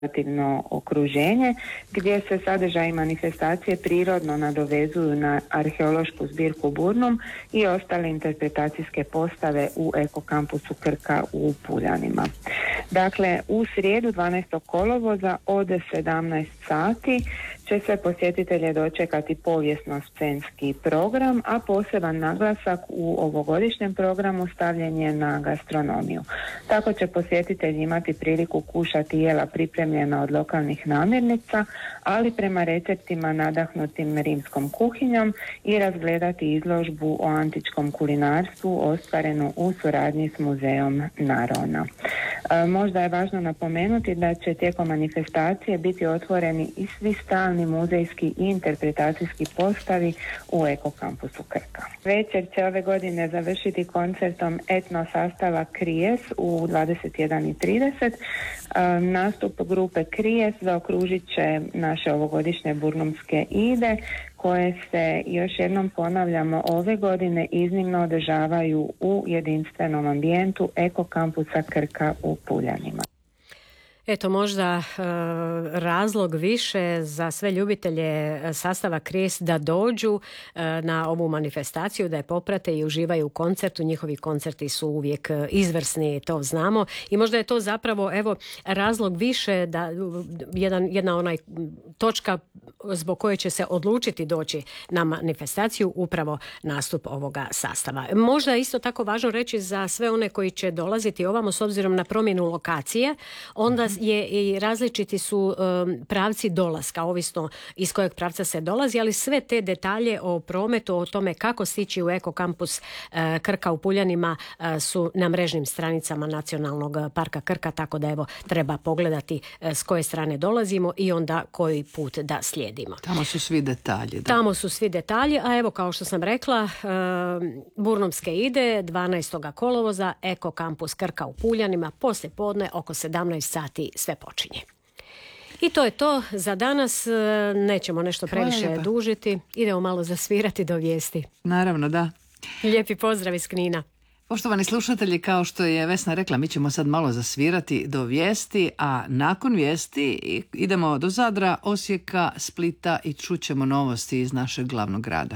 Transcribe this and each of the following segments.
kreativno okruženje gdje se sadržaji manifestacije prirodno nadovezuju na arheološku zbirku Burnum i ostale interpretacijske postave u Ekokampusu Krka u Puljanima. Dakle, u srijedu 12. kolovoza od 17 sati će sve posjetitelje dočekati povijesno-scenski program, a poseban naglasak u ovogodišnjem programu stavljen je na gastronomiju. Tako će posjetitelji imati priliku kušati jela pripremljena od lokalnih namirnica, ali prema receptima nadahnutim rimskom kuhinjom i razgledati izložbu o antičkom kulinarstvu ostvarenu u suradnji s muzeom Narona. Možda je važno napomenuti da će tijekom manifestacije biti otvoreni i svi stalni muzejski i interpretacijski postavi u Ekokampusu Krka. Večer će ove godine završiti koncertom etno sastava Krijes u 21:30. Nastup grupe Krijes zaokružit će naše ovogodišnje Burnumske ide, koje se, još jednom ponavljamo, ove godine iznimno održavaju u jedinstvenom ambijentu Ekokampusa Krka u Puljanima. Eto, možda razlog više za sve ljubitelje sastava Krijes da dođu na ovu manifestaciju, da je poprate i uživaju u koncertu. Njihovi koncerti su uvijek izvrsni, to znamo. I možda je to zapravo, evo, razlog više da jedna onaj točka zbog koje će se odlučiti doći na manifestaciju, upravo nastup ovoga sastava. Možda je isto tako važno reći za sve one koji će dolaziti ovamo s obzirom na promjenu lokacije, onda je i različiti su pravci dolaska, ovisno iz kojeg pravca se dolazi, ali sve te detalje o prometu, o tome kako stići u Ekokampus Krka u Puljanima su na mrežnim stranicama Nacionalnog parka Krka, tako da evo treba pogledati s koje strane dolazimo i onda koji put da slijedimo. Tamo su svi detalji. Da. Tamo su svi detalji, a evo kao što sam rekla, Burnumske ide 12. kolovoza, Ekokampus Krka u Puljanima, poslije podne oko 17 sati sve počinje. I to je to za danas, nećemo nešto previše dužiti, idemo malo zasvirati do vijesti. Naravno, da. Lijepi pozdrav iz Knina. Poštovani slušatelji, kao što je Vesna rekla, mi ćemo sad malo zasvirati do vijesti, a nakon vijesti idemo do Zadra, Osijeka, Splita i čućemo novosti iz našeg glavnog grada.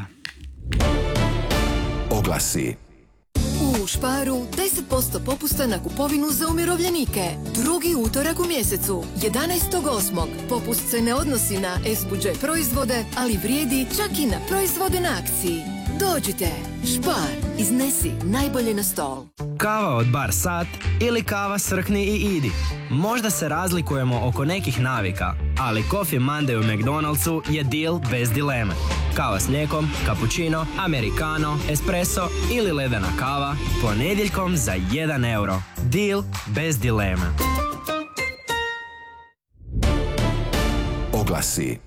Oglasi. U Sparu 10% popusta na kupovinu za umirovljenike. Drugi utorak u mjesecu, 11.8. Popust se ne odnosi na S-budžet proizvode, ali vrijedi čak i na proizvode na akciji. Dođite, Spar, iznesi najbolje na stol. Kava od Bar Sat ili kava Srkni i Idi. Možda se razlikujemo oko nekih navika, ali Coffee Monday u McDonald'su je deal bez dileme. Kava s mlijekom, cappuccino, americano, espresso ili ledena kava ponedjeljkom za 1 euro. Deal bez dileme. Oglasi.